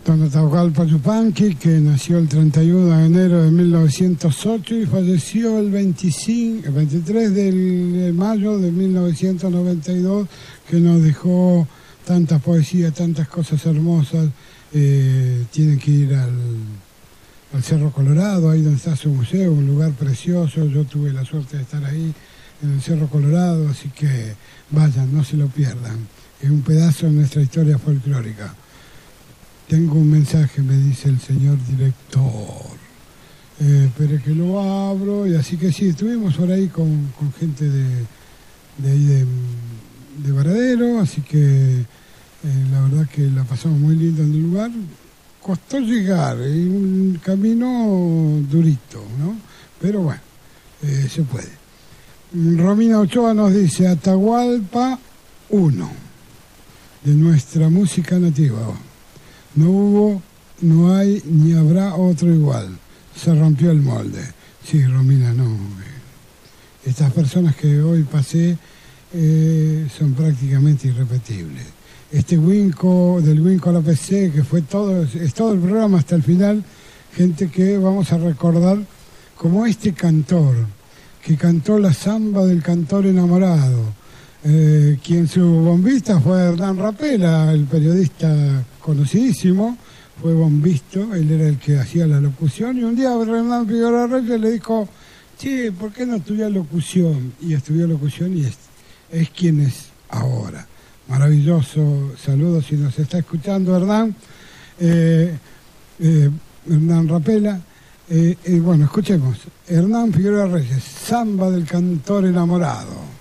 Don Atahualpa Yupanqui, que nació el 31 de enero de 1908 y falleció el 23 de mayo de 1992, que nos dejó tanta poesía, tantas cosas hermosas. Tienen que ir al Cerro Colorado, ahí donde está su museo, un lugar precioso. Yo tuve la suerte de estar ahí en el Cerro Colorado, así que vayan, no se lo pierdan. Es un pedazo de nuestra historia folclórica. Tengo un mensaje, me dice el señor director. Pero que lo abro, y así que sí, estuvimos por ahí con gente de ahí de Varadero, así que la verdad que la pasamos muy lindo en el lugar. Costó llegar, un camino durito, ¿no? Pero bueno, se puede. Romina Ochoa nos dice Atahualpa 1, de nuestra música nativa. No hubo, no hay, ni habrá otro igual. Se rompió el molde. Sí, Romina, no. Estas personas que hoy pasé son prácticamente irrepetibles. Este Winco, del Winco a la PC, que fue es todo el programa hasta el final, gente que vamos a recordar como este cantor, que cantó la samba del cantor enamorado, quien su bombista fue Hernán Rapela, el periodista conocidísimo, fue bombisto, él era el que hacía la locución, y un día Hernán Figueroa Reyes le dijo, sí, ¿por qué no estudió locución? Y estudió locución y es quien es ahora. Maravilloso, saludos si nos está escuchando Hernán, Hernán Rapela. Bueno, escuchemos, Hernán Figueroa Reyes, samba del cantor enamorado.